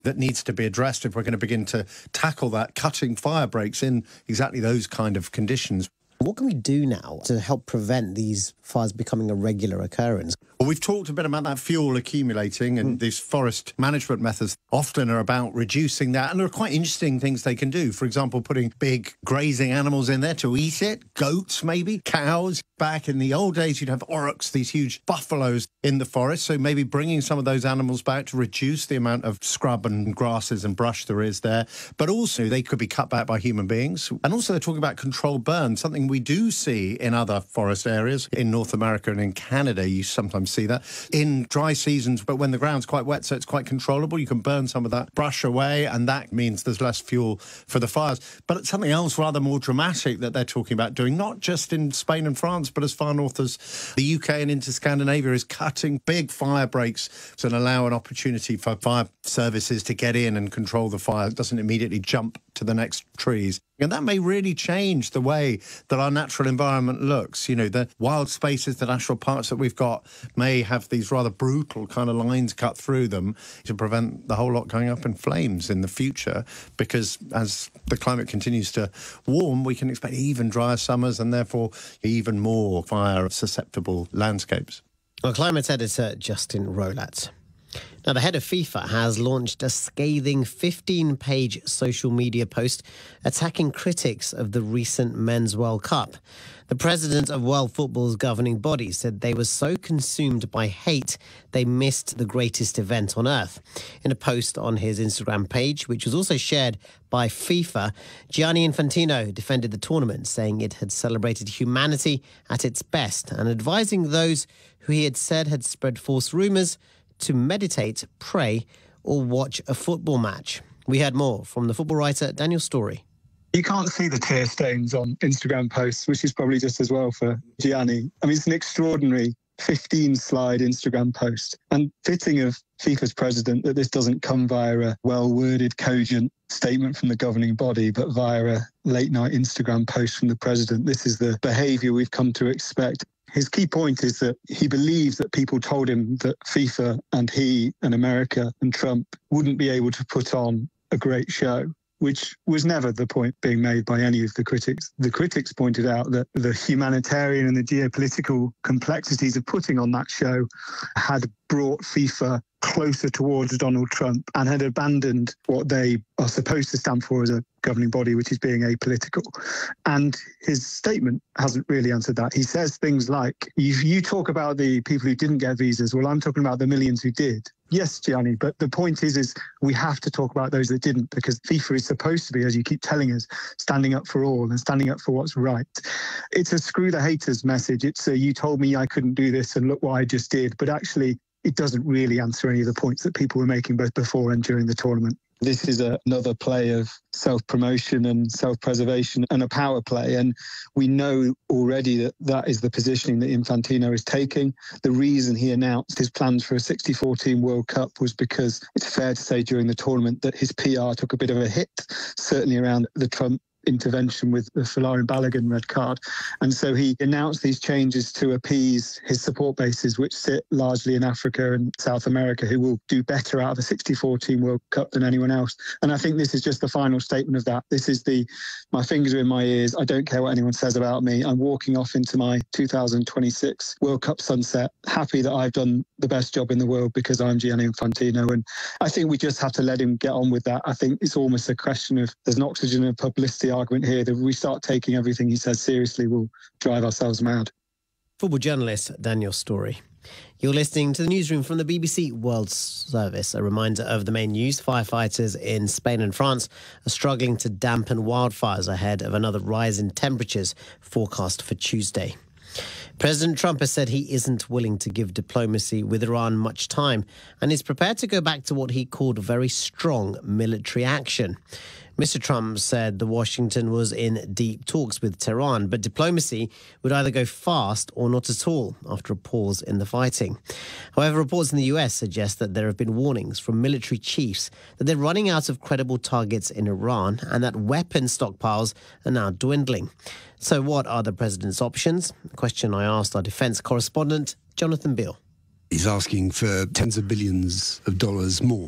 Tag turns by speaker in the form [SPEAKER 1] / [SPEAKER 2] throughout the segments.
[SPEAKER 1] that needs to be addressed if we're going to begin to tackle that cutting fire breaks in exactly those kind of conditions.
[SPEAKER 2] What can we do now to help prevent these fires becoming a regular occurrence?
[SPEAKER 1] Well, we've talked a bit about that fuel accumulating, and these forest management methods often are about reducing that. And there are quite interesting things they can do. For example, putting big grazing animals in there to eat it, goats maybe, cows. Back in the old days, you'd have aurochs, these huge buffaloes in the forest. So maybe bringing some of those animals back to reduce the amount of scrub and grasses and brush there is there. But also they could be cut back by human beings. And also they're talking about controlled burn, something we do see in other forest areas. In North America and in Canada, you sometimes see that in dry seasons, but when the ground's quite wet, so it's quite controllable, you can burn some of that brush away, and that means there's less fuel for the fires. But it's something else rather more dramatic that they're talking about doing, not just in Spain and France, but as far north as the UK and into Scandinavia, is cutting big fire breaks to allow an opportunity for fire services to get in and control the fire. It doesn't immediately jump to the next trees. And that may really change the way that our natural environment looks. You know, the wild spaces, the national parks that we've got may have these rather brutal kind of lines cut through them to prevent the whole lot going up in flames in the future, because as the climate continues to warm, we can expect even drier summers and therefore even more fire-susceptible landscapes.
[SPEAKER 2] Well, climate editor Justin Rolat. Now, the head of FIFA has launched a scathing 15-page social media post attacking critics of the recent Men's World Cup. The president of World Football's governing body said they were so consumed by hate they missed the greatest event on earth. In a post on his Instagram page, which was also shared by FIFA, Gianni Infantino defended the tournament, saying it had celebrated humanity at its best and advising those who he had said had spread false rumours to meditate, pray, or watch a football match. We heard more from the football writer Daniel Storey.
[SPEAKER 3] You can't see the tear stains on Instagram posts, which is probably just as well for Gianni. I mean, it's an extraordinary 15-slide Instagram post, and fitting of FIFA's president that this doesn't come via a well-worded, cogent statement from the governing body, but via a late-night Instagram post from the president. This is the behaviour we've come to expect. His key point is that he believes that people told him that FIFA and he and America and Trump wouldn't be able to put on a great show, which was never the point being made by any of the critics. The critics pointed out that the humanitarian and the geopolitical complexities of putting on that show had brought FIFA closer towards Donald Trump and had abandoned what they are supposed to stand for as a governing body, which is being apolitical. And his statement hasn't really answered that. He says things like, you talk about the people who didn't get visas. Well, I'm talking about the millions who did. Yes, Gianni, but the point is we have to talk about those that didn't, because FIFA is supposed to be, as you keep telling us, standing up for all and standing up for what's right. It's a screw the haters message. It's a, you told me I couldn't do this and look what I just did. But actually, it doesn't really answer any of the points that people were making both before and during the tournament. This is another play of self-promotion and self-preservation and a power play. And we know already that that is the positioning that Infantino is taking. The reason he announced his plans for a 64-team World Cup was because it's fair to say during the tournament that his PR took a bit of a hit, certainly around the Trump intervention with the Folarin Balogun red card. And so he announced these changes to appease his support bases, which sit largely in Africa and South America, who will do better out of a 64-team World Cup than anyone else. And I think this is just the final statement of that. This is my fingers are in my ears. I don't care what anyone says about me. I'm walking off into my 2026 World Cup sunset, happy that I've done the best job in the world because I'm Gianni Infantino. And I think we just have to let him get on with that. I think it's almost a question of there's an oxygen of publicity argument here that if we start taking everything he says seriously, we'll drive ourselves mad.
[SPEAKER 2] Football journalist Daniel Storey. You're listening to the newsroom from the BBC World Service. A reminder of the main news. Firefighters in Spain and France are struggling to dampen wildfires ahead of another rise in temperatures forecast for Tuesday. President Trump has said he isn't willing to give diplomacy with Iran much time and is prepared to go back to what he called very strong military action. Mr. Trump said that Washington was in deep talks with Tehran, but diplomacy would either go fast or not at all after a pause in the fighting. However, reports in the US suggest that there have been warnings from military chiefs that they're running out of credible targets in Iran and that weapon stockpiles are now dwindling. So what are the president's options? A question I asked our defense correspondent, Jonathan Beale.
[SPEAKER 4] He's asking for tens of billions of dollars more.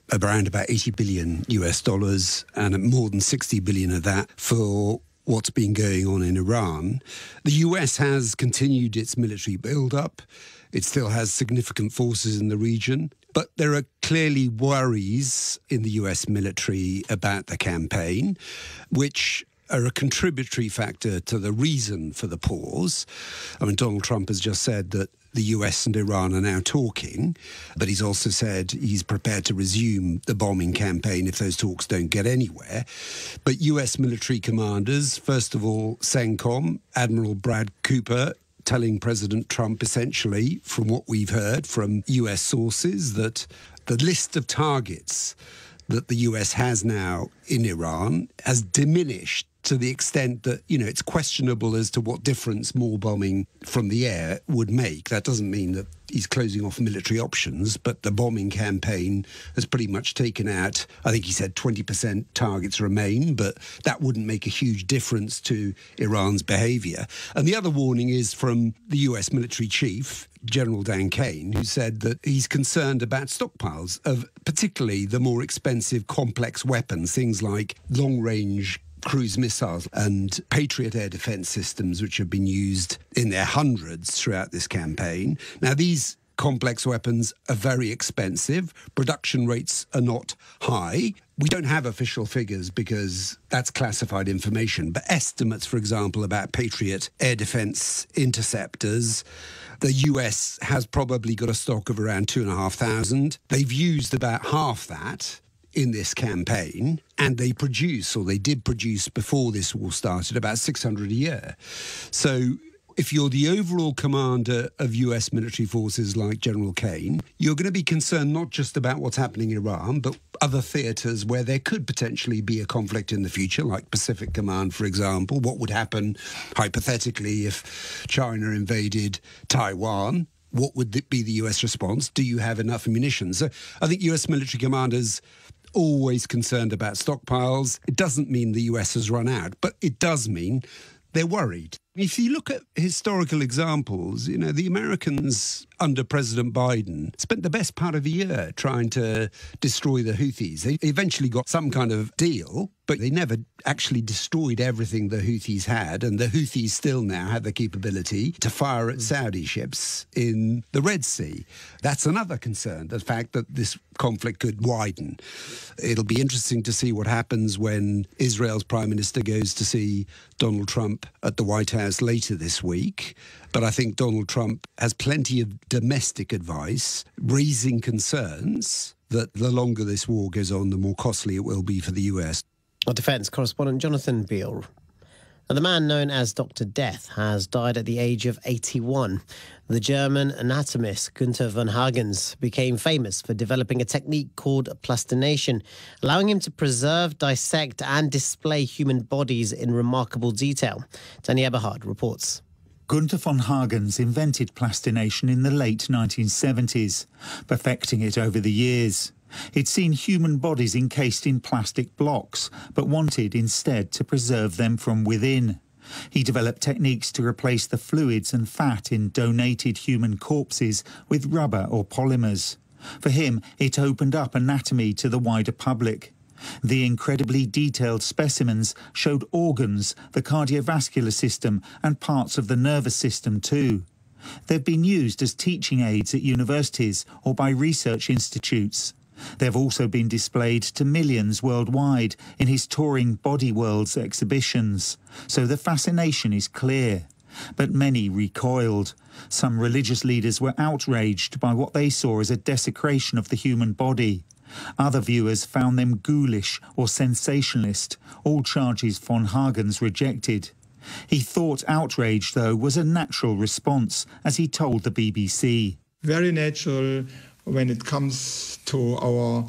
[SPEAKER 4] around about 80 billion US dollars, and more than 60 billion of that for what's been going on in Iran. The US has continued its military build-up. It still has significant forces in the region. But there are clearly worries in the US military about the campaign, which are a contributory factor to the reason for the pause. I mean, Donald Trump has just said that the US and Iran are now talking, but he's also said he's prepared to resume the bombing campaign if those talks don't get anywhere. But US military commanders, first of all, CENTCOM, Admiral Brad Cooper, telling President Trump essentially, from what we've heard from US sources, that the list of targets that the US has now in Iran has diminished to the extent that, you know, it's questionable as to what difference more bombing from the air would make. That doesn't mean that he's closing off military options, but the bombing campaign has pretty much taken out, I think he said 20% targets remain, but that wouldn't make a huge difference to Iran's behaviour. And the other warning is from the US military chief, General Dan Kane, who said that he's concerned about stockpiles of particularly the more expensive complex weapons, things like long-range cruise missiles and Patriot air defence systems, which have been used in their hundreds throughout this campaign. Now, these complex weapons are very expensive. Production rates are not high. We don't have official figures because that's classified information, but estimates, for example, about Patriot air defence interceptors, the US has probably got a stock of around 2,500. They've used about half that in this campaign, and they did produce before this war started about 600 a year. So if you're the overall commander of US military forces like General Kane, you're going to be concerned not just about what's happening in Iran, but other theatres where there could potentially be a conflict in the future, like Pacific Command, for example. What would happen, hypothetically, if China invaded Taiwan? What would be the US response? Do you have enough ammunition? So I think US military commanders always concerned about stockpiles. It doesn't mean the US has run out, but it does mean they're worried. If you look at historical examples, you know, the Americans under President Biden spent the best part of a year trying to destroy the Houthis. They eventually got some kind of deal, but they never actually destroyed everything the Houthis had, and the Houthis still now have the capability to fire at Saudi ships in the Red Sea. That's another concern, the fact that this conflict could widen. It'll be interesting to see what happens when Israel's Prime Minister goes to see Donald Trump at the White House later this week. But I think Donald Trump has plenty of domestic advice, raising concerns that the longer this war goes on, the more costly it will be for the US.
[SPEAKER 2] Our defence correspondent Jonathan Beale. The man known as Dr. Death has died at the age of 81. The German anatomist Günther von Hagens became famous for developing a technique called plastination, allowing him to preserve, dissect and display human bodies in remarkable detail. Danny Eberhard reports.
[SPEAKER 5] Günther von Hagens invented plastination in the late 1970s, perfecting it over the years. He'd seen human bodies encased in plastic blocks, but wanted instead to preserve them from within. He developed techniques to replace the fluids and fat in donated human corpses with rubber or polymers. For him, it opened up anatomy to the wider public. The incredibly detailed specimens showed organs, the cardiovascular system, and parts of the nervous system too. They've been used as teaching aids at universities or by research institutes. They've also been displayed to millions worldwide in his touring Body Worlds exhibitions, so the fascination is clear. But many recoiled. Some religious leaders were outraged by what they saw as a desecration of the human body. Other viewers found them ghoulish or sensationalist, all charges von Hagens rejected. He thought outrage, though, was a natural response, as he told the BBC.
[SPEAKER 6] Very natural when it comes to our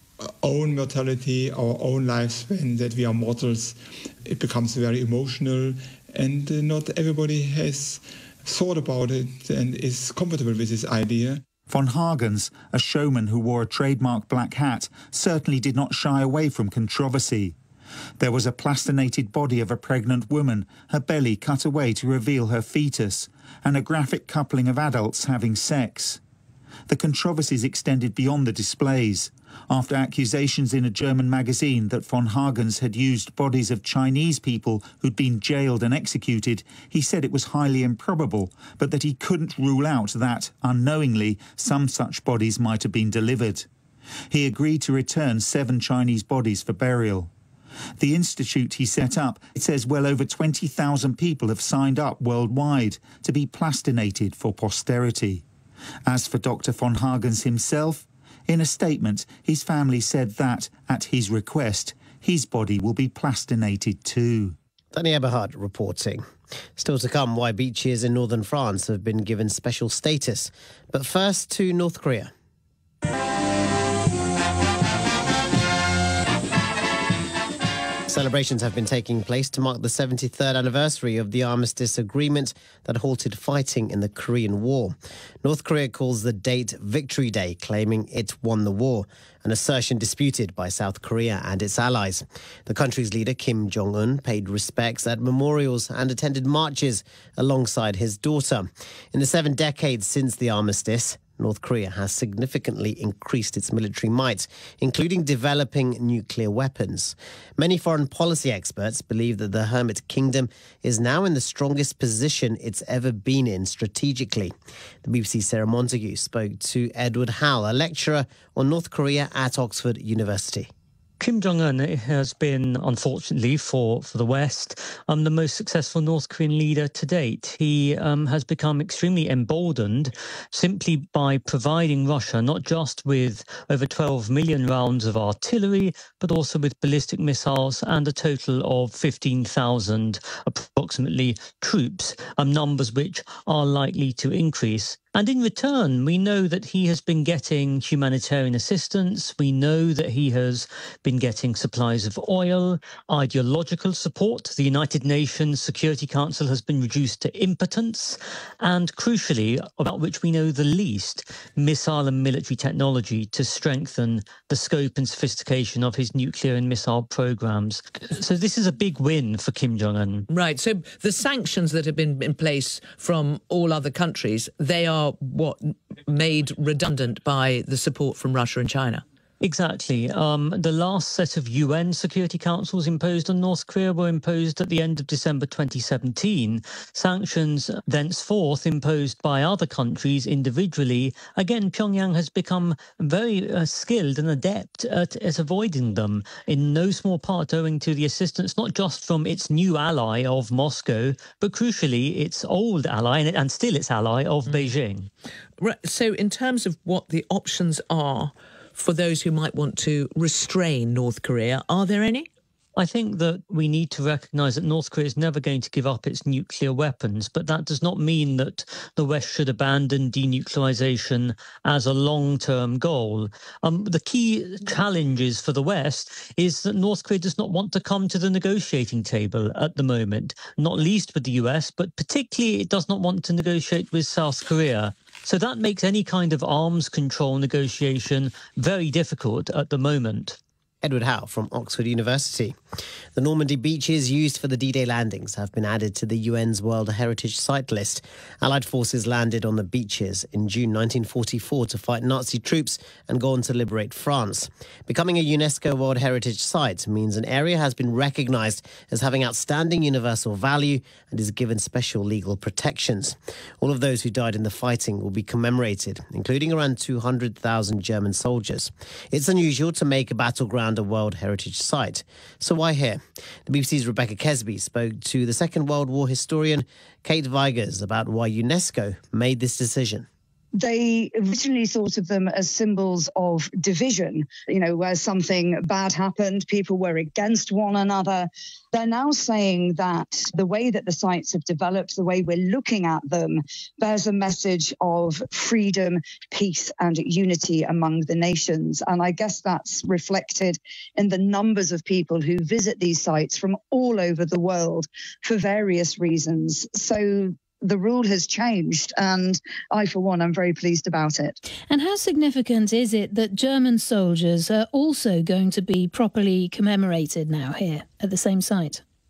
[SPEAKER 6] own mortality, our own lifespan, that we are mortals. It becomes very emotional, and not everybody has thought about it and is comfortable with this idea.
[SPEAKER 5] Von Hagens, a showman who wore a trademark black hat, certainly did not shy away from controversy. There was a plastinated body of a pregnant woman, her belly cut away to reveal her fetus, and a graphic coupling of adults having sex. The controversies extended beyond the displays. After accusations in a German magazine that von Hagens had used bodies of Chinese people who'd been jailed and executed, he said it was highly improbable, but that he couldn't rule out that, unknowingly, some such bodies might have been delivered. He agreed to return 7 Chinese bodies for burial. The institute he set up, it says well over 20,000 people have signed up worldwide to be plastinated for posterity. As for Dr. von Hagens himself, in a statement, his family said that, at his request, his body will be plastinated too.
[SPEAKER 2] Danny Eberhard reporting. Still to come, why beaches in northern France have been given special status. But first to North Korea. Celebrations have been taking place to mark the 73rd anniversary of the armistice agreement that halted fighting in the Korean War. North Korea calls the date Victory Day, claiming it won the war, an assertion disputed by South Korea and its allies. The country's leader, Kim Jong-un, paid respects at memorials and attended marches alongside his daughter. In the 7 decades since the armistice, North Korea has significantly increased its military might, including developing nuclear weapons. Many foreign policy experts believe that the Hermit Kingdom is now in the strongest position it's ever been in strategically. The BBC's Sarah Montague spoke to Edward Howe, a lecturer on North Korea at Oxford University.
[SPEAKER 7] Kim Jong-un has been, unfortunately for the West, the most successful North Korean leader to date. He has become extremely emboldened simply by providing Russia not just with over 12 million rounds of artillery, but also with ballistic missiles and a total of 15,000 approximately troops, numbers which are likely to increase. And in return, we know that he has been getting humanitarian assistance. We know that he has been getting supplies of oil, ideological support. The United Nations Security Council has been reduced to impotence. And crucially, about which we know the least, missile and military technology to strengthen the scope and sophistication of his nuclear and missile programs. So this is a big win for Kim Jong-un.
[SPEAKER 8] Right. So the sanctions that have been in place from all other countries, they are what made redundant by the support from Russia and China.
[SPEAKER 7] Exactly. The last set of UN Security Councils imposed on North Korea were imposed at the end of December 2017. Sanctions thenceforth imposed by other countries individually. Again, Pyongyang has become very skilled and adept at avoiding them, in no small part owing to the assistance not just from its new ally of Moscow, but crucially its old ally and still its ally of Beijing.
[SPEAKER 8] Right. So in terms of what the options are for those who might want to restrain North Korea, are there any?
[SPEAKER 7] I think that we need to recognise that North Korea is never going to give up its nuclear weapons, but that does not mean that the West should abandon denuclearization as a long-term goal. The key challenges for the West is that North Korea does not want to come to the negotiating table at the moment, not least with the US, but particularly it does not want to negotiate with South Korea. So that makes any kind of arms control negotiation very difficult at the moment.
[SPEAKER 2] Edward Howe from Oxford University. The Normandy beaches used for the D-Day landings have been added to the UN's World Heritage Site list. Allied forces landed on the beaches in June 1944 to fight Nazi troops and go on to liberate France. Becoming a UNESCO World Heritage Site means an area has been recognised as having outstanding universal value and is given special legal protections. All of those who died in the fighting will be commemorated, including around 200,000 German soldiers. It's unusual to make a battleground a World Heritage Site. So why here? The BBC's Rebecca Kesby spoke to the Second World War historian Kate Vigers about why UNESCO made this decision.
[SPEAKER 9] They originally thought of them as symbols of division, where something bad happened, people were against one another. They're now saying that the way that the sites have developed, the way we're looking at them, bears a message of freedom, peace and unity among the nations. And I guess that's reflected in the numbers of people who visit these sites from all over the world for various reasons. So the rule has changed, and I, for one, am very pleased about it.
[SPEAKER 10] And how significant is it that German soldiers are also going to be properly commemorated now here at the same site?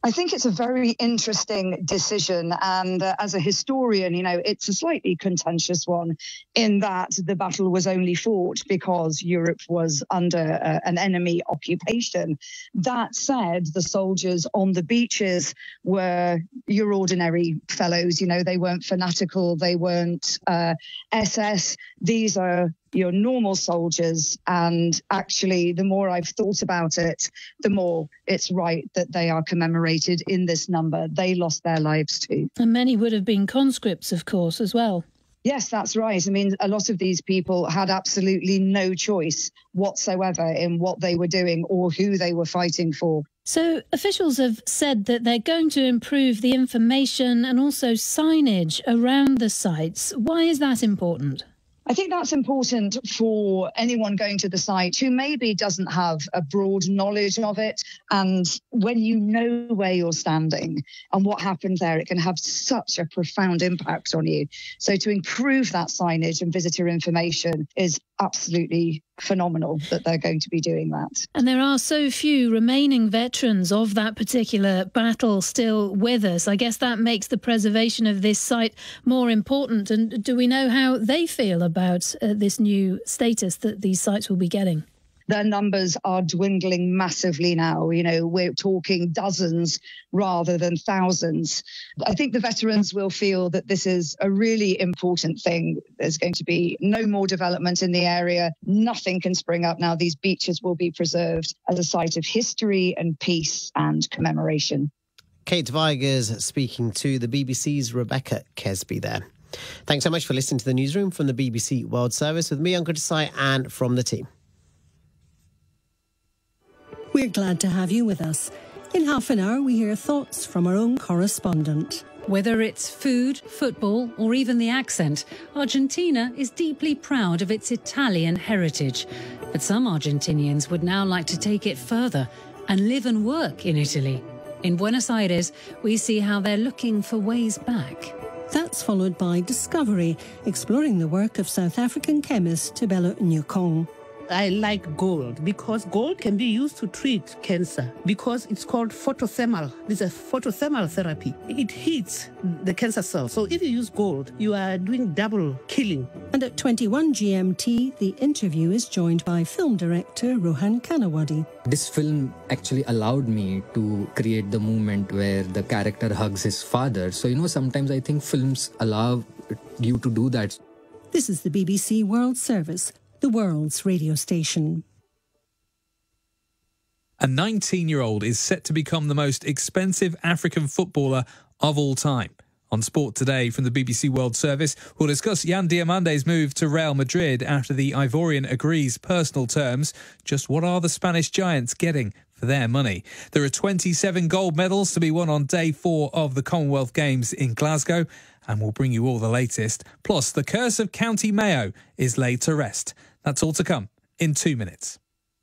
[SPEAKER 9] I think it's a very interesting decision. And as a historian, it's a slightly contentious one in that the battle was only fought because Europe was under an enemy occupation. That said, the soldiers on the beaches were your ordinary fellows. They weren't fanatical. They weren't SS. These are your normal soldiers. And actually, the more I've thought about it, the more it's right that they are commemorated in this number. They lost their lives too.
[SPEAKER 10] And many would have been conscripts, of course, as well.
[SPEAKER 9] Yes, that's right. I mean, a lot of these people had absolutely no choice whatsoever in what they were doing or who they were fighting for.
[SPEAKER 10] So officials have said that they're going to improve the information and also signage around the sites. Why is that important?
[SPEAKER 9] I think that's important for anyone going to the site who maybe doesn't have a broad knowledge of it. And when you know where you're standing and what happened there, it can have such a profound impact on you. So to improve that signage and visitor information is absolutely phenomenal that they're going to be doing that.
[SPEAKER 10] And there are so few remaining veterans of that particular battle still with us. I guess that makes the preservation of this site more important. And do we know how they feel about this new status that these sites will be getting?
[SPEAKER 9] Their numbers are dwindling massively now. We're talking dozens rather than thousands. I think the veterans will feel that this is a really important thing. There's going to be no more development in the area. Nothing can spring up now. These beaches will be preserved as a site of history and peace and commemoration.
[SPEAKER 2] Kate Vigers speaking to the BBC's Rebecca Kesby there. Thanks so much for listening to the newsroom from the BBC World Service with me, Uncle Desai, and from the team.
[SPEAKER 11] We're glad to have you with us. In half an hour, we hear thoughts from our own correspondent.
[SPEAKER 12] Whether it's food, football, or even the accent, Argentina is deeply proud of its Italian heritage. But some Argentinians would now like to take it further and live and work in Italy. In Buenos Aires, we see how they're looking for ways back.
[SPEAKER 11] That's followed by Discovery, exploring the work of South African chemist Tebelo Nyakong.
[SPEAKER 13] I like gold because gold can be used to treat cancer because it's called photothermal. It's a photothermal therapy. It heats the cancer cells. So if you use gold, you are doing double killing.
[SPEAKER 11] And at 21 GMT, the interview is joined by film director Rohan Kanawadi.
[SPEAKER 14] This film actually allowed me to create the moment where the character hugs his father. So, sometimes I think films allow you to do that.
[SPEAKER 11] This is the BBC World Service, the world's radio station.
[SPEAKER 15] A 19-year-old is set to become the most expensive African footballer of all time. On Sport Today from the BBC World Service, we'll discuss Yan Diamande's move to Real Madrid after the Ivorian agrees personal terms. Just what are the Spanish giants getting for their money? There are 27 gold medals to be won on day 4 of the Commonwealth Games in Glasgow, and we'll bring you all the latest. Plus, the curse of County Mayo is laid to rest. That's all to come in 2 minutes.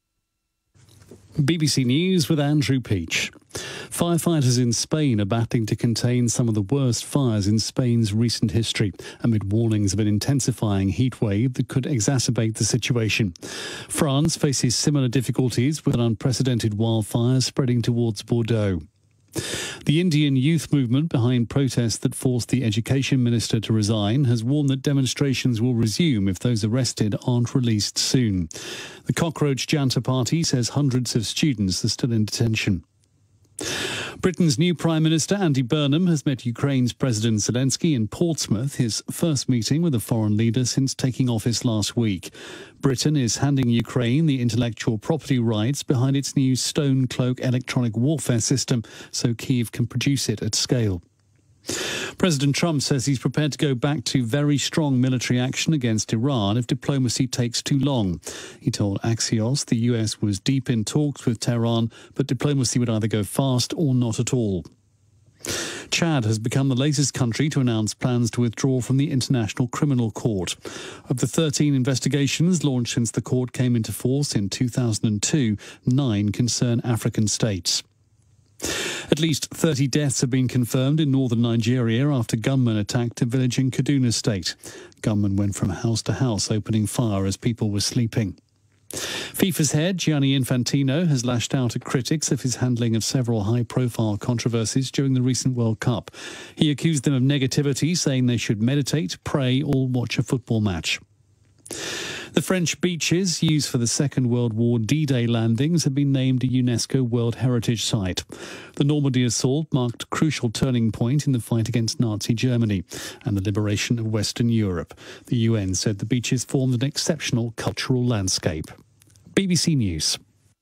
[SPEAKER 16] BBC News with Andrew Peach. Firefighters in Spain are battling to contain some of the worst fires in Spain's recent history, amid warnings of an intensifying heat wave that could exacerbate the situation. France faces similar difficulties with an unprecedented wildfire spreading towards Bordeaux. The Indian youth movement behind protests that forced the education minister to resign has warned that demonstrations will resume if those arrested aren't released soon. The Cockroach Janta Party says hundreds of students are still in detention. Britain's new Prime Minister, Andy Burnham, has met Ukraine's President Zelensky in Portsmouth, his first meeting with a foreign leader since taking office last week. Britain is handing Ukraine the intellectual property rights behind its new Stone Cloak electronic warfare system, so Kyiv can produce it at scale. President Trump says he's prepared to go back to very strong military action against Iran if diplomacy takes too long. He told Axios the US was deep in talks with Tehran, but diplomacy would either go fast or not at all. Chad has become the latest country to announce plans to withdraw from the International Criminal Court. Of the 13 investigations launched since the court came into force in 2002, 9 concern African states. At least 30 deaths have been confirmed in northern Nigeria after gunmen attacked a village in Kaduna State. Gunmen went from house to house opening fire as people were sleeping. FIFA's head, Gianni Infantino, has lashed out at critics of his handling of several high-profile controversies during the recent World Cup. He accused them of negativity, saying they should meditate, pray, or watch a football match. The French beaches used for the Second World War D-Day landings have been named a UNESCO World Heritage Site. The Normandy assault marked a crucial turning point in the fight against Nazi Germany and the liberation of Western Europe. The UN said the beaches formed an exceptional cultural landscape. BBC News.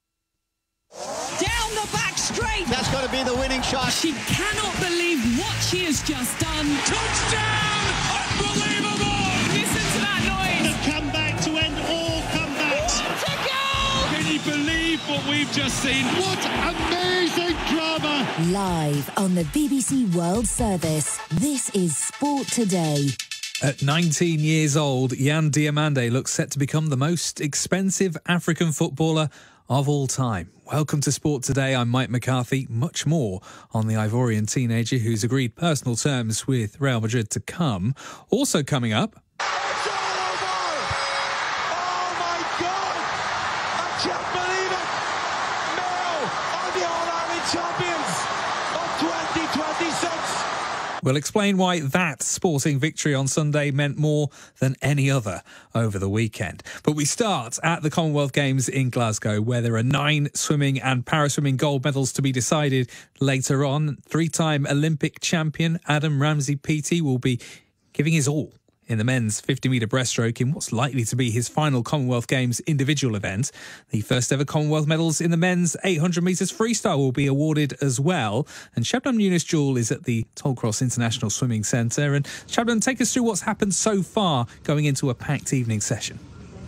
[SPEAKER 17] Down the back straight.
[SPEAKER 18] That's got to be the winning shot.
[SPEAKER 17] She cannot believe what she has just done. Touchdown! Unbelievable! Listen to that noise.
[SPEAKER 18] The comeback to end all comebacks.
[SPEAKER 17] What a goal!
[SPEAKER 18] Can you believe what we've just seen? What amazing drama!
[SPEAKER 19] Live on the BBC World Service, this is Sport Today.
[SPEAKER 15] At 19 years old, Yann Diomande looks set to become the most expensive African footballer of all time. Welcome to Sport Today. I'm Mike McCarthy. Much more on the Ivorian teenager who's agreed personal terms with Real Madrid to come. Also coming up...
[SPEAKER 18] It's all over! Oh my God! I can't believe it! Now are the All-Ireland champions of 2026!
[SPEAKER 15] We'll explain why that sporting victory on Sunday meant more than any other over the weekend. But we start at the Commonwealth Games in Glasgow, where there are 9 swimming and para-swimming gold medals to be decided later on. 3-time Olympic champion Adam Ramsey-Peaty will be giving his all in the men's 50-metre breaststroke in what's likely to be his final Commonwealth Games individual event. The first ever Commonwealth medals in the men's 800 metres freestyle will be awarded as well. And Shabnam Yunus-Jewel is at the Tollcross International Swimming Centre. And Shabnam, take us through what's happened so far going into a packed evening session.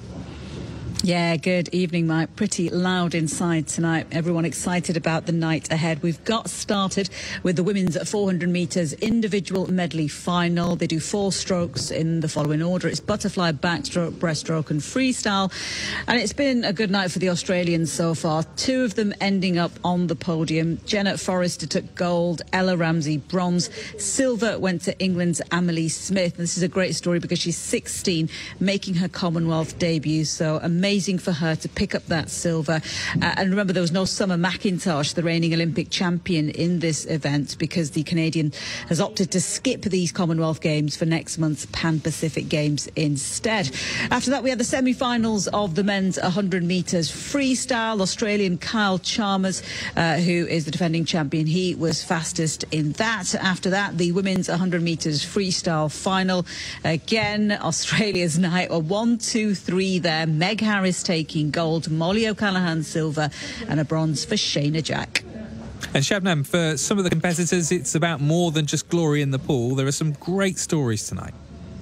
[SPEAKER 20] Yeah, good evening, Mike. Pretty loud inside tonight. Everyone excited about the night ahead. We've got started with the women's 400 metres individual medley final. They do 4 strokes in the following order. It's butterfly, backstroke, breaststroke and freestyle. And it's been a good night for the Australians so far. 2 of them ending up on the podium. Jenna Forrester took gold, Ella Ramsey bronze. Silver went to England's Amelie Smith. This is a great story because she's 16, making her Commonwealth debut. So amazing for her to pick up that silver. And remember, there was no Summer McIntosh, the reigning Olympic champion, in this event because the Canadian has opted to skip these Commonwealth Games for next month's Pan-Pacific Games instead. After that, we had the semi-finals of the men's 100 metres freestyle. Australian Kyle Chalmers, who is the defending champion, he was fastest in that. After that, the women's 100 metres freestyle final. Again, Australia's night, a 1-2-3 there. Meg Harris taking gold, Molly O'Callaghan silver and a bronze for Shayna Jack.
[SPEAKER 15] And Shabnam, for some of the competitors, it's about more than just glory in the pool. There are some great stories tonight.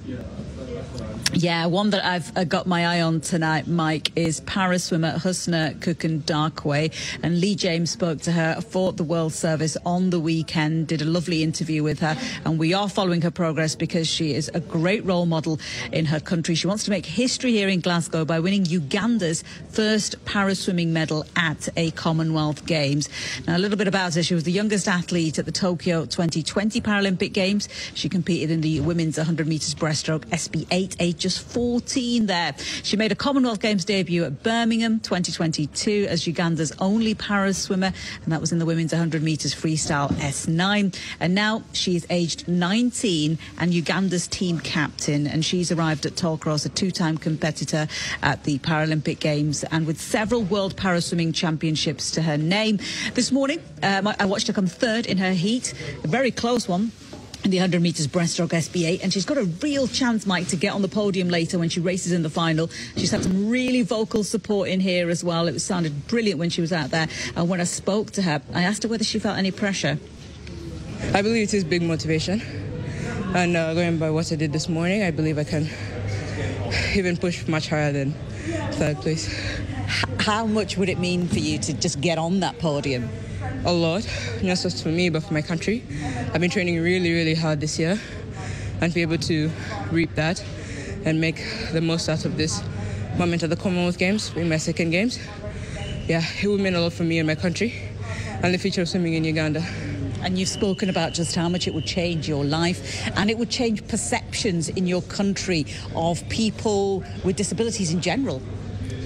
[SPEAKER 20] Yeah, one that I've got my eye on tonight, Mike, is para-swimmer Husna Kukan-Darkway. And Lee James spoke to her for the World Service on the weekend, did a lovely interview with her. And we are following her progress because she is a great role model in her country. She wants to make history here in Glasgow by winning Uganda's first para-swimming medal at a Commonwealth Games. Now, a little bit about her. She was the youngest athlete at the Tokyo 2020 Paralympic Games. She competed in the women's 100 metres breaststroke SB8, age just 14 there. She made a Commonwealth Games debut at Birmingham 2022 as Uganda's only para swimmer, and that was in the women's 100 metres freestyle S9. And now she's aged 19 and Uganda's team captain, and she's arrived at Tollcross, a 2-time competitor at the Paralympic Games, and with several World Para Swimming Championships to her name. This morning, I watched her come 3rd in her heat, a very close one, in the 100 metres breaststroke SB8, and she's got a real chance, Mike, to get on the podium later when she races in the final. She's had some really vocal support in here as well. It sounded brilliant when she was out there, and when I spoke to her, I asked her whether she felt any pressure.
[SPEAKER 21] I believe it is big motivation, and going by what I did this morning, I believe I can even push much higher than 3rd place.
[SPEAKER 20] How much would it mean for you to just get on that podium?
[SPEAKER 21] A lot, not just for me, but for my country. I've been training really, really hard this year, and to be able to reap that and make the most out of this moment at the Commonwealth Games, in my 2nd Games, yeah, it would mean a lot for me and my country and the future of swimming in Uganda.
[SPEAKER 20] And you've spoken about just how much it would change your life, and it would change perceptions in your country of people with disabilities in general.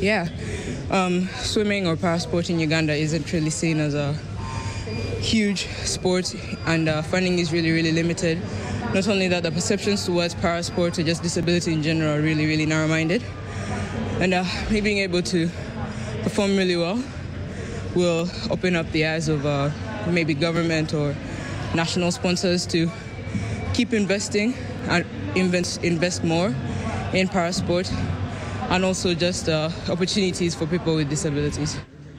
[SPEAKER 21] yeah, swimming or parasport in Uganda isn't really seen as a huge sport, and funding is really, really limited. Not only that, the perceptions towards parasport or just disability in general are really, really narrow-minded. And me being able to perform really well will open up the eyes of maybe government or national sponsors to keep investing and invest more in parasport, and also just opportunities for people with disabilities.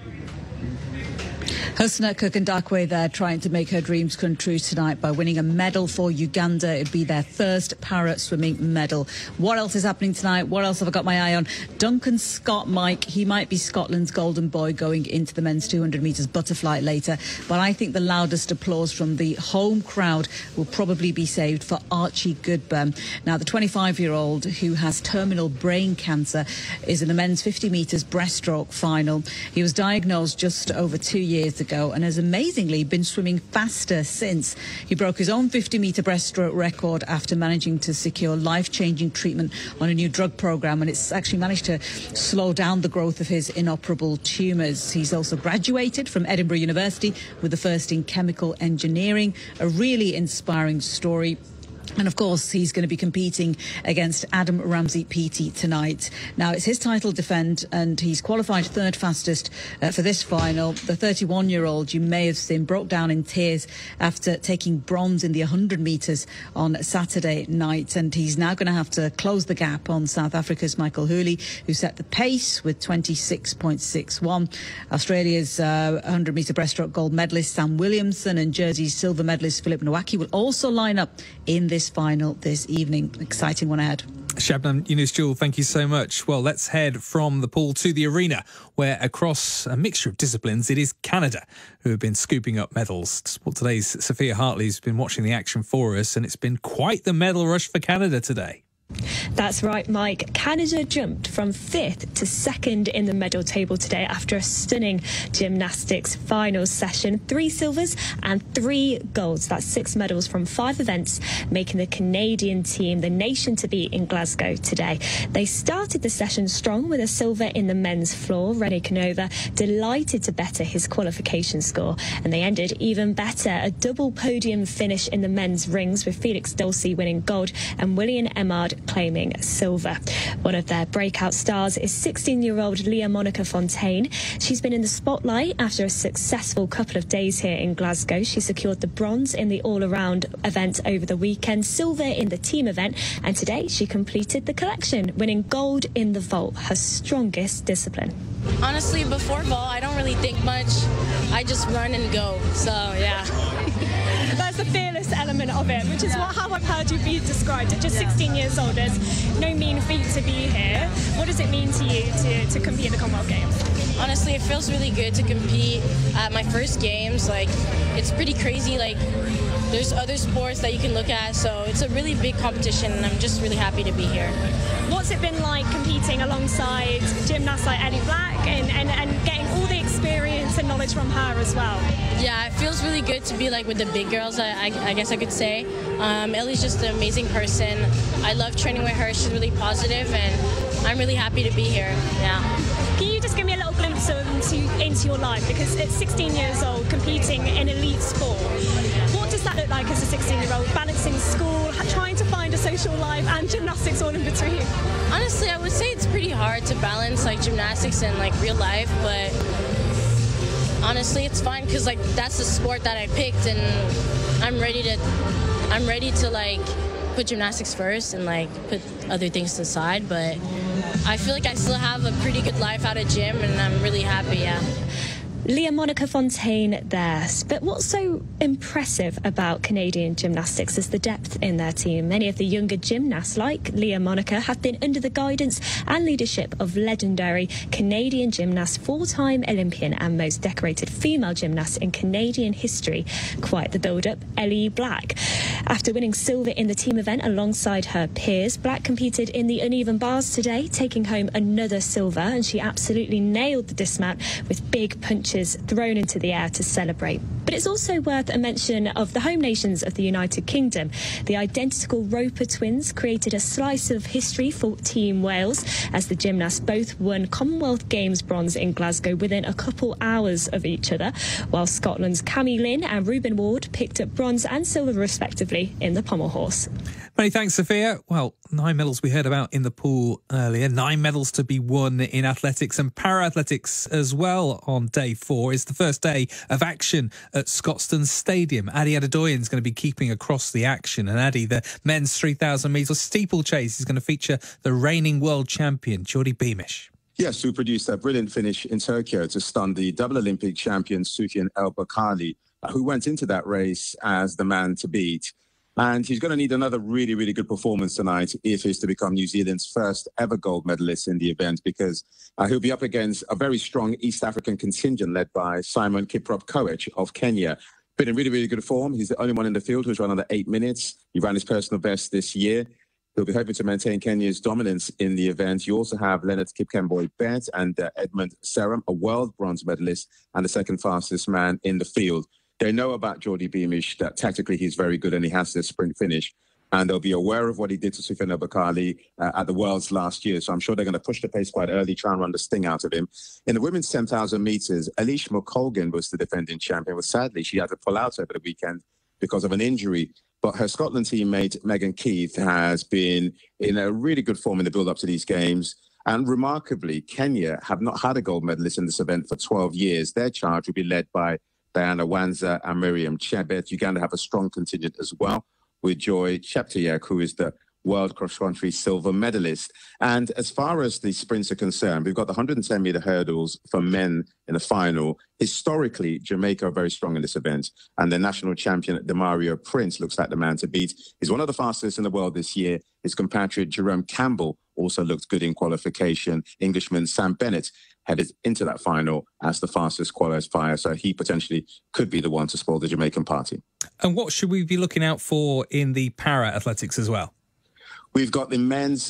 [SPEAKER 20] Husna Kukundakwe there trying to make her dreams come true tonight by winning a medal for Uganda. It'd be their first para swimming medal. What else is happening tonight? What else have I got my eye on? Duncan Scott, Mike, he might be Scotland's golden boy going into the men's 200 metres butterfly later, but I think the loudest applause from the home crowd will probably be saved for Archie Goodburn. Now, the 25-year-old who has terminal brain cancer is in the men's 50 metres breaststroke final. He was diagnosed just over 2 years ago and has amazingly been swimming faster since. He broke his own 50-metre breaststroke record after managing to secure life-changing treatment on a new drug programme, and it's actually managed to slow down the growth of his inoperable tumours. He's also graduated from Edinburgh University with a first in chemical engineering. A really inspiring story. And of course, he's going to be competing against Adam Ramsey-Peaty tonight. Now, it's his title defend, and he's qualified third fastest for this final. The 31-year-old, you may have seen, broke down in tears after taking bronze in the 100 metres on Saturday night. And he's now going to have to close the gap on South Africa's Michael Hooley, who set the pace with 26.61. Australia's 100-metre breaststroke gold medalist Sam Williamson and Jersey's silver medalist Philip Nwaki will also line up in this final this evening. Exciting one ahead.
[SPEAKER 15] Shabnam Yunus-Jewell, thank you so much. Well, let's head from the pool to the arena, where across a mixture of disciplines, it is Canada who have been scooping up medals. Sport Today's Sophia Hartley's been watching the action for us, and it's been quite the medal rush for Canada today.
[SPEAKER 1] That's right, Mike. Canada jumped from 5th to 2nd in the medal table today after a stunning gymnastics final session. 3 silvers and 3 golds. That's 6 medals from 5 events, making the Canadian team the nation to beat in Glasgow today. They started the session strong with a silver in the men's floor. Rene Canova delighted to better his qualification score, and they ended even better. A double podium finish in the men's rings, with Felix Dulcie winning gold and William Emmard claiming silver. One of their breakout stars is 16-year-old Leah Monica Fontaine. She's been in the spotlight after a successful couple of days here in Glasgow. She secured the bronze in the all-around event over the weekend, silver in the team event, and today she completed the collection, winning gold in the vault, her strongest discipline.
[SPEAKER 22] Honestly, before vault, I don't really think much. I just run and go, so yeah.
[SPEAKER 1] That's the fearless element of it, which is how I've heard you be described. At just 16 years old, it's no mean feat to be here. What does it mean to you to compete at the Commonwealth Games?
[SPEAKER 22] Honestly, it feels really good to compete at my first games. Like, it's pretty crazy. Like, there's other sports that you can look at, so it's a really big competition, and I'm just really happy to be here.
[SPEAKER 1] What's it been like competing alongside gymnasts like Ellie Black and getting all the experience and knowledge from her as well?
[SPEAKER 22] Yeah, it feels really good to be like with the big girls, I guess I could say. Ellie's just an amazing person. I love training with her. She's really positive, and I'm really happy to be here. Yeah.
[SPEAKER 1] Can you just give me a little glimpse into your life? Because at 16 years old, competing in elite sport, what does that look like as a 16-year-old, balancing school, trying to find a social life and gymnastics all in between?
[SPEAKER 22] Honestly, I would say it's pretty hard to balance like gymnastics and like real life, but honestly, it's fine because like that's the sport that I picked, and I'm ready to like put gymnastics first and like put other things to the side. But I feel like I still have a pretty good life out of gym, and I'm really happy. Yeah.
[SPEAKER 1] Leah Monica Fontaine there. But what's so impressive about Canadian gymnastics is the depth in their team. Many of the younger gymnasts, like Leah Monica, have been under the guidance and leadership of legendary Canadian gymnast, 4-time Olympian and most decorated female gymnast in Canadian history. Quite the build-up, Ellie Black. After winning silver in the team event alongside her peers, Black competed in the uneven bars today, taking home another silver, and she absolutely nailed the dismount with big punches thrown into the air to celebrate. But But it's also worth a mention of the home nations of the United Kingdom. The identical Roper twins created a slice of history for Team Wales as the gymnasts both won Commonwealth Games bronze in Glasgow within a couple hours of each other, while Scotland's Cammy Lynn and Ruben Ward picked up bronze and silver respectively in the pommel horse.
[SPEAKER 15] Many thanks, Sophia. Well, 9 medals we heard about in the pool earlier. 9 medals to be won in athletics and para-athletics as well on day 4. It's the first day of action at Scotstoun Stadium. Adi Adedoyan is going to be keeping across the action. And Adi, the men's 3,000 metres steeplechase is going to feature the reigning world champion, Jordy Beamish.
[SPEAKER 3] Yes, who produced a brilliant finish in Tokyo to stun the double Olympic champion Soufiane El Bakkali, who went into that race as the man to beat. And he's going to need another really, really good performance tonight if he's to become New Zealand's first ever gold medalist in the event, because he'll be up against a very strong East African contingent led by Simon Kiprop Koech of Kenya. Been in really, really good form. He's the only one in the field who's run under 8 minutes. He ran his personal best this year. He'll be hoping to maintain Kenya's dominance in the event. You also have Leonard Kipkemboi-Bett and Edmund Serem, a world bronze medalist and the second fastest man in the field. They know about Jordy Beamish, that tactically he's very good and he has this sprint finish. And they'll be aware of what he did to Soufiane El Bakkali at the Worlds last year. So I'm sure they're going to push the pace quite early, try and run the sting out of him. In the women's 10,000 metres, Elish McColgan was the defending champion. But sadly, she had to pull out over the weekend because of an injury. But her Scotland teammate, Megan Keith, has been in a really good form in the build-up to these games. And remarkably, Kenya have not had a gold medalist in this event for 12 years. Their charge will be led by Diana Wanza and Miriam Chebet. Uganda have a strong contingent as well, with Joy Cheptegei, who is the world cross-country silver medalist. And as far as the sprints are concerned, we've got the 110-metre hurdles for men in the final. Historically, Jamaica are very strong in this event, and the national champion, Demario Prince, looks like the man to beat. He's one of the fastest in the world this year. His compatriot, Jerome Campbell, also looked good in qualification. Englishman Sam Bennett headed into that final as the fastest qualifier, so he potentially could be the one to spoil the Jamaican party.
[SPEAKER 15] And what should we be looking out for in the para-athletics as well?
[SPEAKER 3] We've got the men's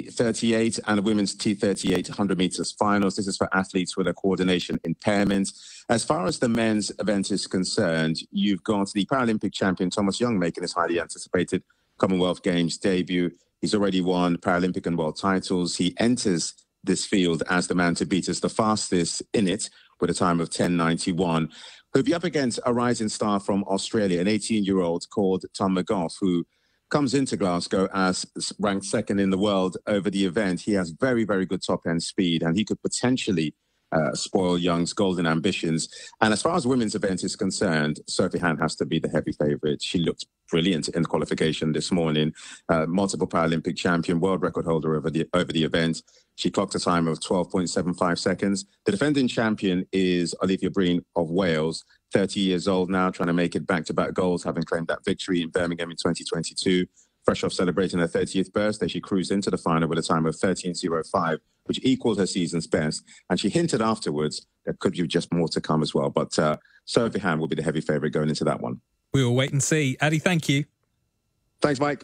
[SPEAKER 3] T38 and the women's T38 100 metres finals. This is for athletes with a coordination impairment. As far as the men's event is concerned, you've got the Paralympic champion Thomas Young making his highly anticipated Commonwealth Games debut. He's already won Paralympic and world titles. He enters this field as the man to beat, as the fastest in it, with a time of 10:91. He'll be up against a rising star from Australia, an 18-year-old called Tom McGough, who comes into Glasgow as ranked second in the world over the event. He has very, very good top-end speed, and he could potentially spoil Young's golden ambitions. And as far as women's event is concerned, Sophie Hann has to be the heavy favourite. She looked brilliant in qualification this morning. Multiple Paralympic champion, world record holder over the event. She clocked a time of 12.75 seconds. The defending champion is Olivia Breen of Wales, 30 years old now, trying to make it back-to-back goals, having claimed that victory in Birmingham in 2022. Fresh off celebrating her 30th birthday, she cruised into the final with a time of 13:05, which equaled her season's best. And she hinted afterwards there could be just more to come as well. But Sophie Hann will be the heavy favourite going into that one.
[SPEAKER 15] We will wait and see. Adi, thank you.
[SPEAKER 3] Thanks, Mike.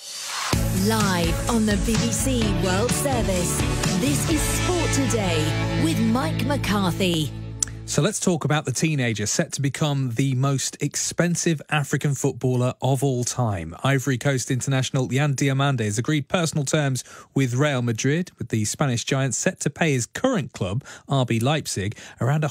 [SPEAKER 19] Live on the BBC World Service, this is Sport Today with Mike McCarthy.
[SPEAKER 15] So let's talk about the teenager set to become the most expensive African footballer of all time. Ivory Coast international Yan Diomande has agreed personal terms with Real Madrid, with the Spanish giant set to pay his current club, RB Leipzig, around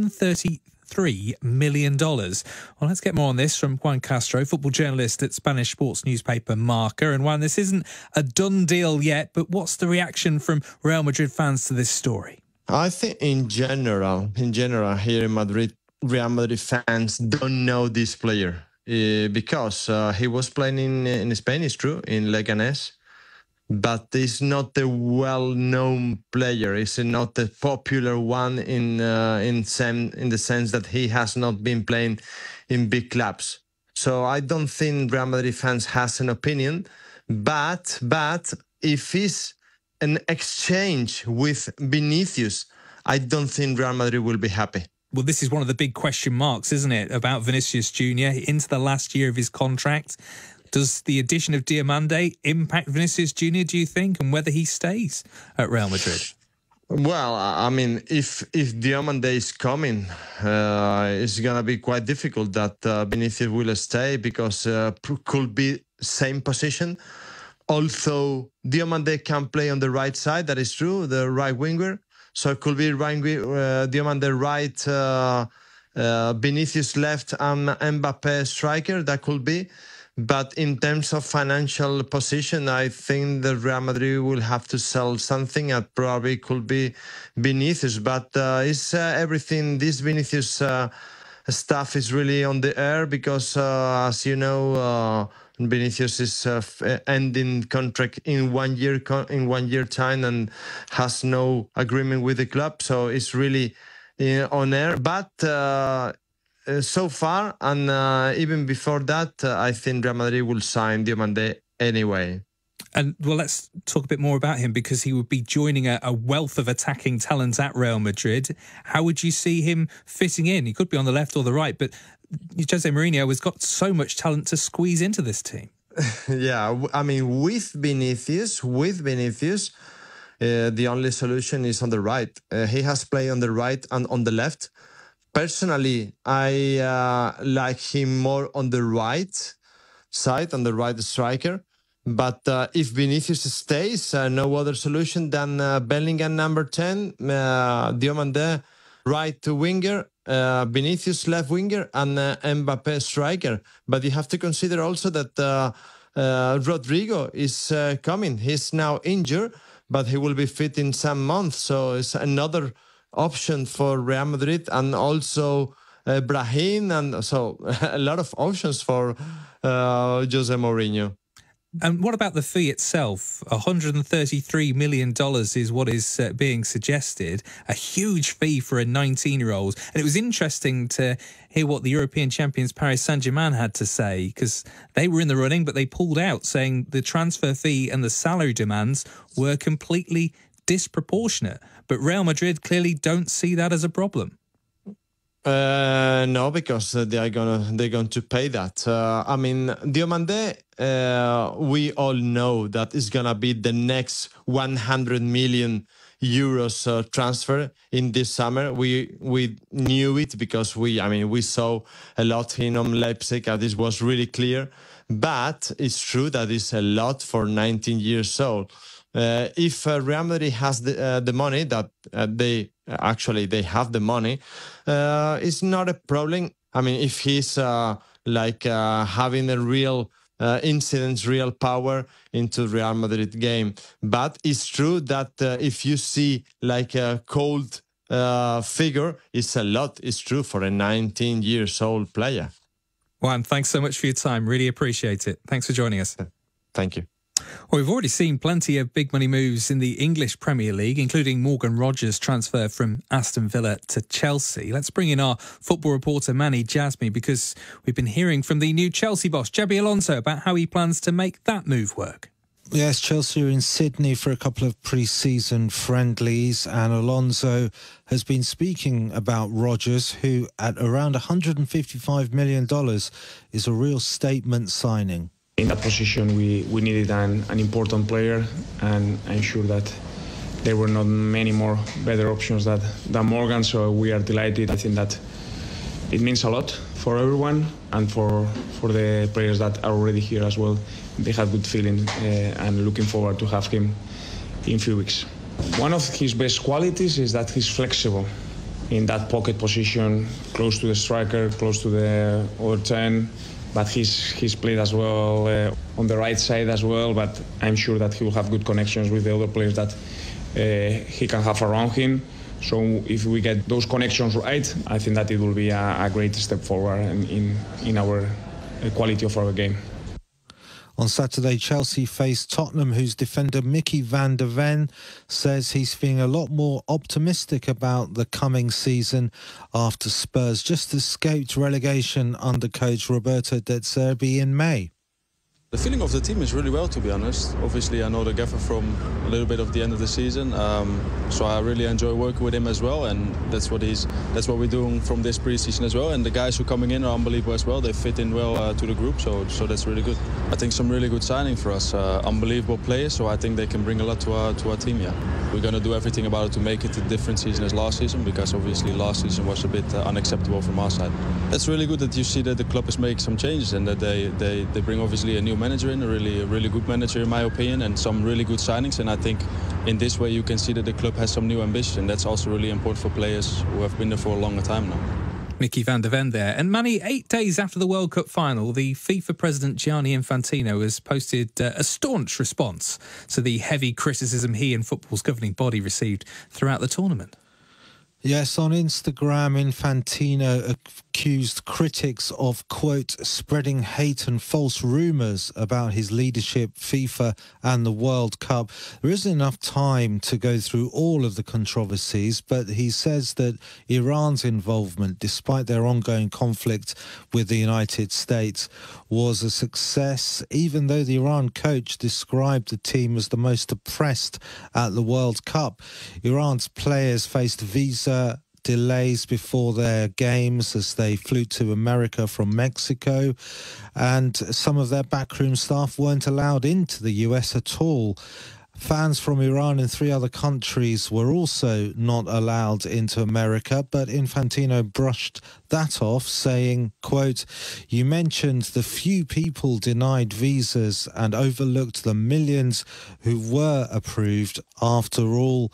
[SPEAKER 15] $133 million. Well, let's get more on this from Juan Castro, football journalist at Spanish sports newspaper Marca. And Juan, this isn't a done deal yet, but what's the reaction from Real Madrid fans to this story?
[SPEAKER 4] I think in general, here in Madrid, Real Madrid fans don't know this player because he was playing in Spain, it's true, in Leganés, but he's not a well-known player. He's not a popular one in the sense that he has not been playing in big clubs. So I don't think Real Madrid fans has an opinion, but if he's an exchange with Vinicius, I don't think Real Madrid will be happy.
[SPEAKER 15] Well, this is one of the big question marks, isn't it, about Vinicius Jr. into the last year of his contract. Does the addition of Diomande impact Vinicius Jr., do you think, and whether he stays at Real Madrid?
[SPEAKER 4] Well, I mean, if Diomande is coming, it's going to be quite difficult that Vinicius will stay, because could be same position. Also, Diomande can play on the right side. That is true, the right winger. So it could be Diomande right, Vinicius left, and Mbappe striker. That could be. But in terms of financial position, I think that Real Madrid will have to sell something, and probably could be Vinicius. But it's everything. This Vinicius stuff is really on the air, because, as you know, Vinicius is ending contract in 1 year time, and has no agreement with the club. So it's really on air. But so far, and even before that, I think Real Madrid will sign Diomande anyway.
[SPEAKER 15] And well, let's talk a bit more about him, because he would be joining a wealth of attacking talent at Real Madrid. How would you see him fitting in? He could be on the left or the right, but Jose Mourinho has got so much talent to squeeze into this team.
[SPEAKER 4] Yeah, I mean, with Vinicius, the only solution is on the right. He has played on the right and on the left. Personally, I like him more on the right side, on the right striker. But if Vinicius stays, no other solution than Bellingham number 10, Diomande right winger, Vinicius left winger, and Mbappe striker. But you have to consider also that Rodrigo is coming. He's now injured, but he will be fit in some months. So it's another option for Real Madrid, and also Brahim, and so a lot of options for Jose Mourinho.
[SPEAKER 15] And what about the fee itself? $133 million is what is being suggested, a huge fee for a 19-year-old. And it was interesting to hear what the European champions Paris Saint-Germain had to say, because they were in the running, but they pulled out, saying the transfer fee and the salary demands were completely disproportionate. But Real Madrid clearly don't see that as a problem.
[SPEAKER 4] No, because they're going to pay that. I mean, Diomande, we all know that is going to be the next 100 million euros transfer in this summer. We knew it, because we saw a lot in Leipzig, and this was really clear. But it's true that it's a lot for 19 years old. If Real Madrid has the money, that they have the money, it's not a problem. I mean, if he's having a real incidence, real power into Real Madrid game. But it's true that if you see like a cold figure, it's a lot. It's true for a 19 years old player.
[SPEAKER 15] Juan, thanks so much for your time. Really appreciate it. Thanks for joining us.
[SPEAKER 4] Thank you.
[SPEAKER 15] Well, we've already seen plenty of big money moves in the English Premier League, including Morgan Rogers' transfer from Aston Villa to Chelsea. Let's bring in our football reporter, Manny Jasmi, because we've been hearing from the new Chelsea boss, Xabi Alonso, about how he plans to make that move work.
[SPEAKER 5] Yes, Chelsea are in Sydney for a couple of pre-season friendlies, and Alonso has been speaking about Rodgers, who at around $155 million is a real statement signing.
[SPEAKER 6] In that position, we needed an important player, and I'm sure that there were not many more better options than Morgan, so we are delighted. I think that it means a lot for everyone and for the players that are already here as well. They have good feeling and looking forward to have him in a few weeks. One of his best qualities is that he's flexible in that pocket position, close to the striker, close to the other 10. But he's played as well on the right side as well. But I'm sure that he will have good connections with the other players that he can have around him. So if we get those connections right, I think that it will be a great step forward in our quality of our game.
[SPEAKER 5] On Saturday, Chelsea faced Tottenham, whose defender Mickey van der Ven says he's feeling a lot more optimistic about the coming season after Spurs just escaped relegation under coach Roberto De Zerbi in May.
[SPEAKER 7] The feeling of the team is really well, to be honest. Obviously, I know the gaffer from a little bit of the end of the season, so I really enjoy working with him as well, and that's what we're doing from this pre-season as well. And the guys who are coming in are unbelievable as well. They fit in well to the group, so that's really good. I think some really good signing for us, unbelievable players. So I think they can bring a lot to our team. Yeah, we're going to do everything about it to make it a different season as last season, because obviously last season was a bit unacceptable from our side. It's really good that you see that the club is making some changes and that they bring obviously a new manager in, a really good manager in my opinion, and some really good signings. And I think in this way you can see that the club has some new ambition. That's also really important for players who have been there for a longer time now.
[SPEAKER 15] Mickey van der Ven there. And Manny, 8 days after the World Cup final, the FIFA president Gianni Infantino has posted a staunch response to the heavy criticism he and football's governing body received throughout the tournament.
[SPEAKER 5] Yes, on Instagram, Infantino accused critics of, quote, spreading hate and false rumours about his leadership, FIFA and the World Cup. There isn't enough time to go through all of the controversies, but he says that Iran's involvement, despite their ongoing conflict with the United States, was a success, even though the Iran coach described the team as the most oppressed at the World Cup. Iran's players faced visa delays before their games as they flew to America from Mexico, and some of their backroom staff weren't allowed into the US at all. Fans from Iran and 3 other countries were also not allowed into America, but Infantino brushed that off, saying, quote, you mentioned the few people denied visas and overlooked the millions who were approved, after all,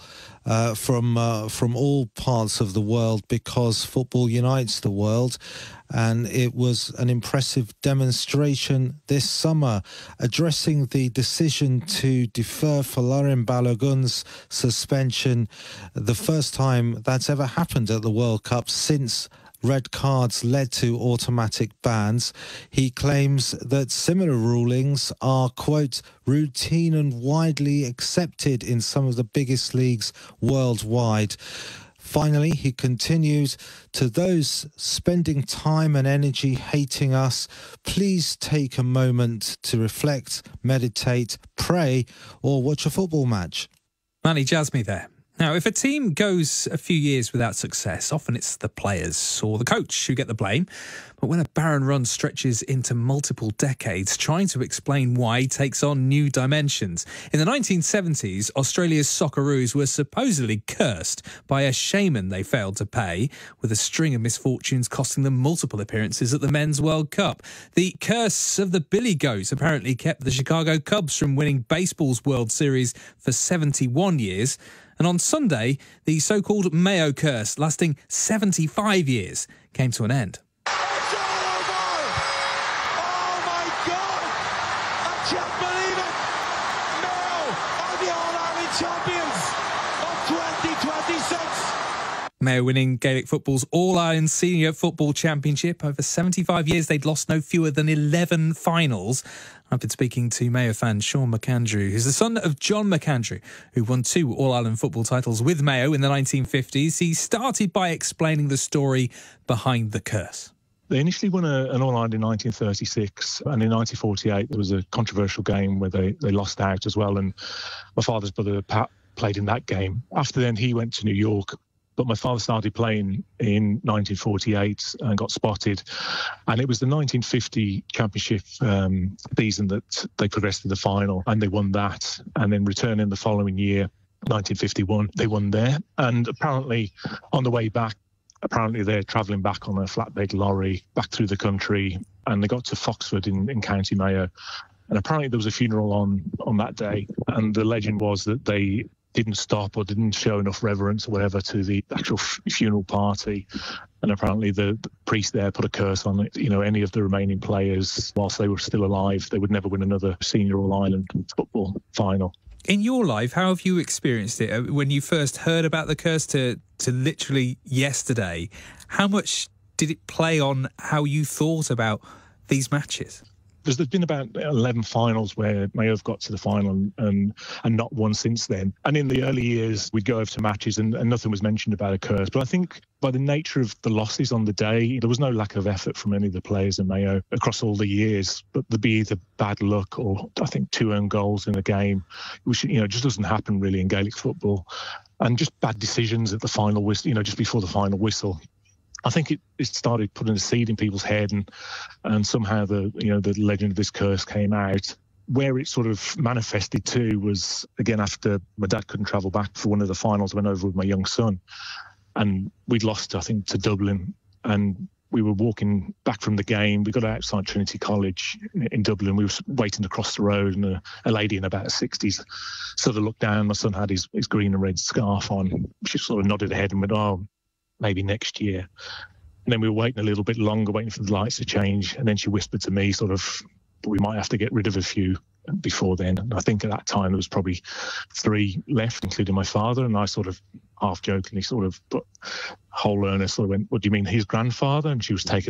[SPEAKER 5] from all parts of the world, because football unites the world. And it was an impressive demonstration this summer, addressing the decision to defer Folarin Balogun's suspension, the first time that's ever happened at the World Cup since red cards led to automatic bans. He claims that similar rulings are, quote, routine and widely accepted in some of the biggest leagues worldwide. Finally, he continues, to those spending time and energy hating us, please take a moment to reflect, meditate, pray, or watch a football match.
[SPEAKER 15] Manny Jasmy there. Now, if a team goes a few years without success, often it's the players or the coach who get the blame. But when a barren run stretches into multiple decades, trying to explain why takes on new dimensions. In the 1970s, Australia's Socceroos were supposedly cursed by a shaman they failed to pay, with a string of misfortunes costing them multiple appearances at the Men's World Cup. The curse of the Billy Goat apparently kept the Chicago Cubs from winning baseball's World Series for 71 years. And on Sunday, the so-called Mayo curse, lasting 75 years, came to an end.
[SPEAKER 18] It's all over! Oh my God! I can't believe it! Mayo are the All-Ireland champions of 2026!
[SPEAKER 15] Mayo winning Gaelic football's All-Ireland Senior Football Championship. Over 75 years, they'd lost no fewer than 11 finals. I've been speaking to Mayo fan Sean McAndrew, who's the son of John McAndrew, who won 2 All-Ireland football titles with Mayo in the 1950s. He started by explaining the story behind the curse.
[SPEAKER 8] They initially won an All-Ireland in 1936, and in 1948 there was a controversial game where they lost out as well, and my father's brother Pat played in that game. After then he went to New York, but my father started playing in 1948 and got spotted. And it was the 1950 championship season that they progressed to the final, and they won that. And then returning the following year, 1951, they won there. And apparently on the way back, they're travelling back on a flatbed lorry back through the country, and they got to Foxford in County Mayo. And apparently there was a funeral on that day. And the legend was that they didn't stop or didn't show enough reverence or whatever to the actual funeral party. And apparently the priest there put a curse on it. You know, any of the remaining players, whilst they were still alive, they would never win another senior All-Ireland football final.
[SPEAKER 15] In your life, how have you experienced it? When you first heard about the curse to literally yesterday, how much did it play on how you thought about these matches?
[SPEAKER 8] there's been about 11 finals where Mayo have got to the final and not won since then. And in the early years, we'd go over to matches and nothing was mentioned about a curse. But I think by the nature of the losses on the day, there was no lack of effort from any of the players in Mayo across all the years. But there'd be either bad luck or I think 2 own goals in a game, which just doesn't happen really in Gaelic football. And just bad decisions at the final whistle, just before the final whistle. I think it started putting a seed in people's head, and somehow the legend of this curse came out. Where it sort of manifested to was, again, after my dad couldn't travel back for one of the finals, I went over with my young son, and we'd lost, I think, to Dublin, and we were walking back from the game. We got outside Trinity College in Dublin. We were waiting to cross the road, and a lady in about her 60s sort of looked down. My son had his green and red scarf on. She sort of nodded her head and went, "Oh, maybe next year." And then we were waiting a little bit longer, waiting for the lights to change. And then she whispered to me sort of, we might have to get rid of a few before then. And I think at that time there was probably 3 left, including my father. And I sort of half jokingly sort of, but whole earnest sort of went, "What do you mean, his grandfather?" And she was taken